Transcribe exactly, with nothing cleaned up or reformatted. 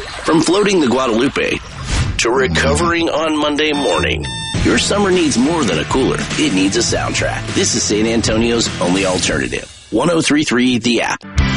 From floating the Guadalupe to recovering on Monday morning, your summer needs more than a cooler. It needs a soundtrack. This is San Antonio's only alternative. one oh three point three The App.